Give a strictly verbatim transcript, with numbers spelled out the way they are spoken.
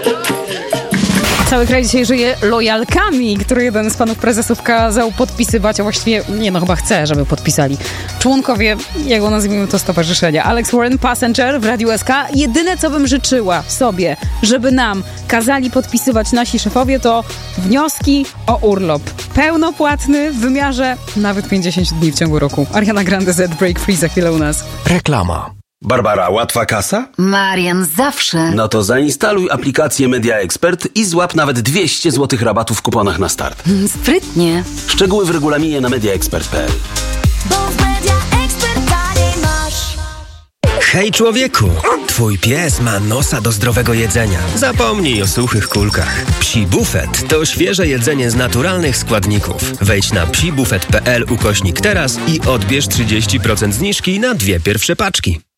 Cały kraj dzisiaj żyje lojalkami, które jeden z panów prezesów kazał podpisywać, a właściwie, nie no, chyba chce, żeby podpisali członkowie, jak go nazwijmy to, stowarzyszenia. Alex Warren, Passenger w Radiu S K. Jedyne, co bym życzyła sobie, żeby nam kazali podpisywać nasi szefowie, to wnioski o urlop. Pełnopłatny w wymiarze nawet pięćdziesiąt dni w ciągu roku. Ariana Grande, Z Break Free za chwilę u nas. Reklama. Barbara, łatwa kasa? Marian, zawsze. No to zainstaluj aplikację Media Expert i złap nawet dwieście złotych rabatu w kuponach na start. Sprytnie. Szczegóły w regulaminie na mediaexpert kropka p l. Hej człowieku, twój pies ma nosa do zdrowego jedzenia. Zapomnij o suchych kulkach. Psi Buffet to świeże jedzenie z naturalnych składników. Wejdź na psibufet kropka p l ukośnik teraz i odbierz trzydzieści procent zniżki na dwie pierwsze paczki.